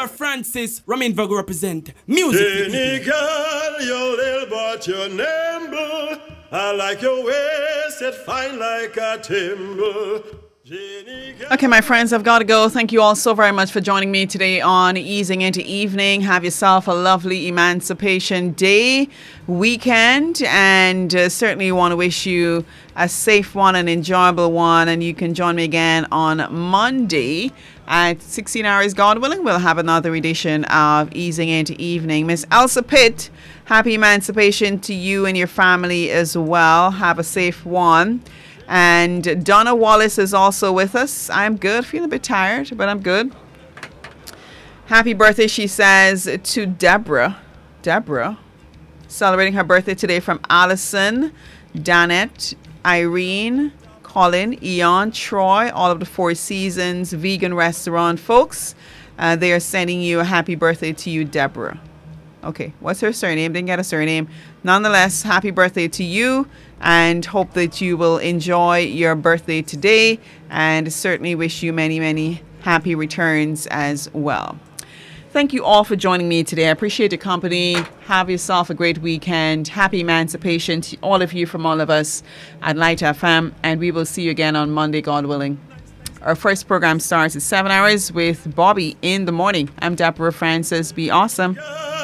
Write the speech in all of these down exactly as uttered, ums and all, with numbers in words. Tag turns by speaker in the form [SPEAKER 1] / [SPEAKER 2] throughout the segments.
[SPEAKER 1] Deborah Francis, Ramin Virgo represent. Music.
[SPEAKER 2] Jenny girl, you're little but you're nimble. I like your waist, it fine like a timber.
[SPEAKER 3] Okay, my friends, I've got to go. Thank you all so very much for joining me today on Easing into Evening. Have yourself a lovely Emancipation Day weekend, and uh, certainly want to wish you a safe one, an enjoyable one, and you can join me again on Monday at sixteen hours, God willing. We'll have another edition of Easing into Evening. Miss Elsa Pitt, happy Emancipation to you and your family as well. Have a safe one. And Donna Wallace is also with us. I'm good. Feeling a bit tired, but I'm good. Happy birthday, she says, to Deborah. Deborah. Celebrating her birthday today from Allison, Danette, Irene, Colin, Eon, Troy, all of the Four Seasons vegan restaurant folks. Uh, they are sending you a happy birthday to you, Deborah. Okay, what's her surname? Didn't get a surname. Nonetheless, happy birthday to you, and hope that you will enjoy your birthday today, and certainly wish you many, many happy returns as well. Thank you all for joining me today. I appreciate your company. Have yourself a great weekend. Happy Emancipation to all of you from all of us at Light F M, and we will see you again on Monday, God willing. Our first program starts at seven hours with Bobby in the morning. I'm Deborah Francis. Be awesome.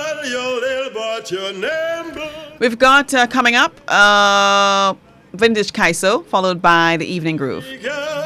[SPEAKER 3] We've got uh, coming up uh, Vintage Kaiso, followed by the Evening Groove.